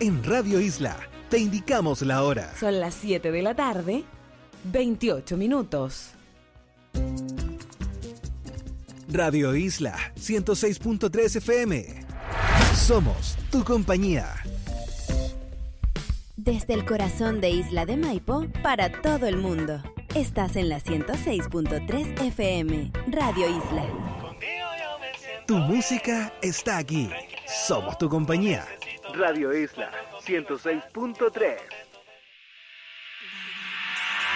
En Radio Isla te indicamos la hora. Son las 7 de la tarde, 28 minutos. Radio Isla 106.3 FM. Somos tu compañía. Desde el corazón de Isla de Maipo para todo el mundo. Estás en la 106.3 FM, Radio Isla. Tu música está aquí. Somos tu compañía. Radio Isla 106.3.